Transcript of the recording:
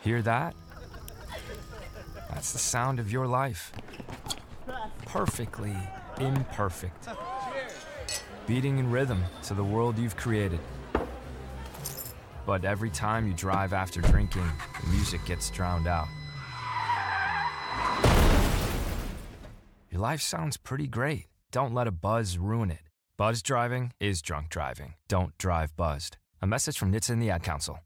Hear that? That's the sound of your life. Perfectly imperfect. Beating in rhythm to the world you've created. But every time you drive after drinking, the music gets drowned out. Your life sounds pretty great. Don't let a buzz ruin it. Buzz driving is drunk driving. Don't drive buzzed. A message from NHTSA and the Ad Council.